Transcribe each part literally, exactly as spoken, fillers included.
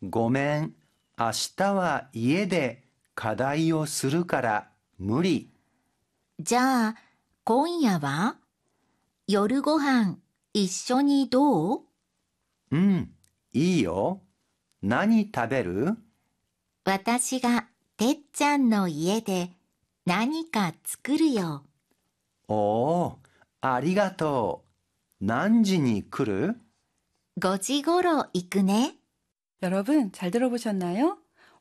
ごめん、明日は家で課題をするから無理。 じゃあ、今夜は夜ご飯一緒にどう？ うん、いいよ。何食べる？ 私がてっちゃんの家で何か作るよ。 おー、ありがとう。何時に来る？ ごじ頃行くね。 여러분, 잘 들어보셨나요?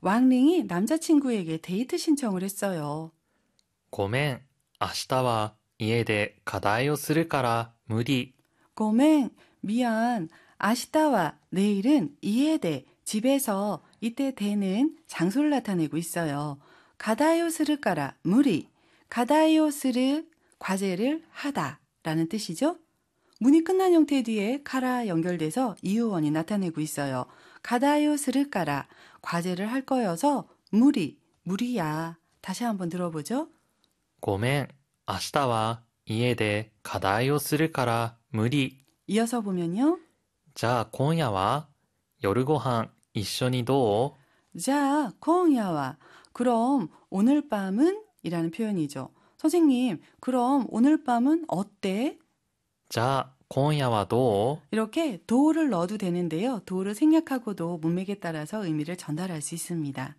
왕링이 남자친구에게 데이트 신청을 했어요. ごめん、明日は家で課題をするから無理。 고맹, 미안. 아시다와 내일은 이에대 집에서 이때 대는 장소를 나타내고 있어요. 가다요 스르까라 무리. 가다요 스르 과제를 하다 라는 뜻이죠. 문이 끝난 형태 뒤에 카라 연결돼서 이유원이 나타내고 있어요. 가다요 스르까라 과제를 할 거여서 무리, 무리야. 다시 한번 들어보죠. ごめん、明日は家で課題をするから無理。 이어서 보면요. じゃあ今夜は夜ご飯一緒にどう？ 자, 콩야와. 그럼 오늘 밤은? 이라는 표현이죠. 선생님, 그럼 오늘 밤은 어때? じゃあ今夜はどう？ 이렇게 도를 넣어도 되는데요. 도를 생략하고도 문맥에 따라서 의미를 전달할 수 있습니다.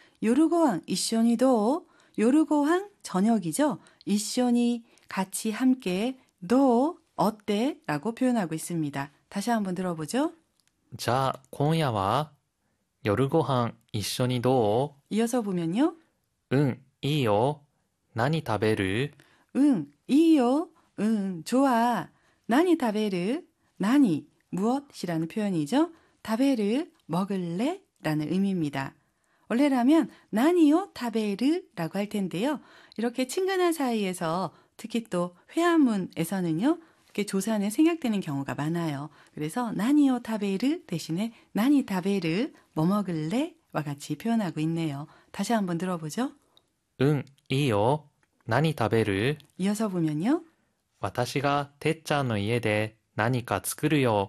요르고항 이쇼니도 요르고항 저녁이죠. 이쇼니 같이 함께 도 어때? 라고 표현하고 있습니다. 다시 한번 들어보죠. じゃあ今夜は夜ご飯一緒にど 이어서 보면요. う？うん、いいよ。何食べる？ 응, 이요. 응, 좋아. 나니 다베르. 나니, 무엇이라는 표현이죠. 다베르, 먹을래? 라는 의미입니다. 원래라면 나니요 타베르라고 할 텐데요. 이렇게 친근한 사이에서 특히 또 회화문에서는요. 이렇게 조사는 생략되는 경우가 많아요. 그래서 나니요 타베르 대신에 나니 타베르, 뭐 먹을래? 와 같이 표현하고 있네요. 다시 한번 들어보죠. うん、いいよ。何食べる？ 이어서 보면요. 私がてっちゃんの家で何か作るよ。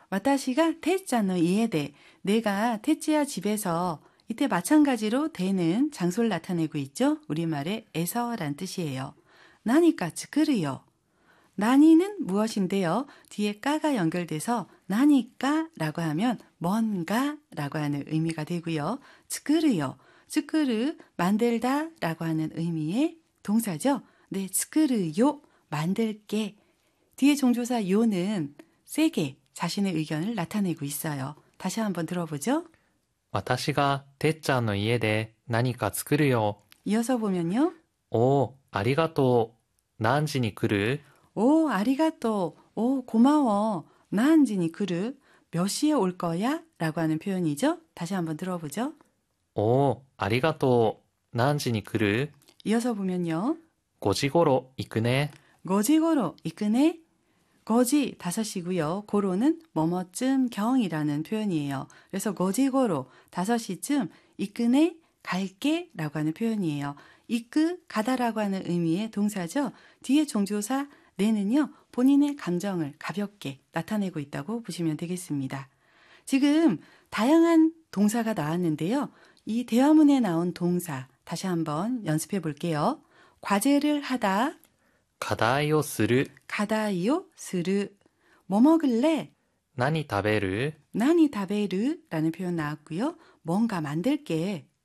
와타시가 테짜노 이에데. 내가 테찌야 집에서 이때 마찬가지로 대는 장소를 나타내고 있죠. 우리말의 에서란 뜻이에요. 나니까 츠크르요. 나니는 무엇인데요. 뒤에 까가 연결돼서 나니까 라고 하면 뭔가 라고 하는 의미가 되고요. 츠크르요. 츠크르 만들다 라고 하는 의미의 동사죠. 네, 츠크르요 만들게. 뒤에 종조사 요는 세게 자신의 의견을 나타내고 있어요. 다시 한번 들어보죠. 私がてっちゃんの家で何か作るよ。 이어서 보면요. おー、ありがとう。何時に来る？ 오, 아리가또. 오, 고마워. 나한지니 그르. 몇 시에 올 거야? 라고 하는 표현이죠. 다시 한번 들어보죠. おー、ありがとう。何時に来る？ 이어서 보면요. ごじ頃行くね。 거지고로 이끄네. 거지 다섯 시고요. 고로는 뭐뭐쯤 경이라는 표현이에요. 그래서 거지고로 다섯 시쯤 이끄네 갈게 라고 하는 표현이에요. 이끄 가다라고 하는 의미의 동사죠. 뒤에 종조사 내는요. 본인의 감정을 가볍게 나타내고 있다고 보시면 되겠습니다. 지금 다양한 동사가 나왔는데요. 이 대화문에 나온 동사 다시 한번 연습해 볼게요. 과제를 하다 課題をする。 가다이요 스르 뭐 먹을래? 何食べる？ 나니 다베르 라는 표현 나왔고요. 뭔가 만들게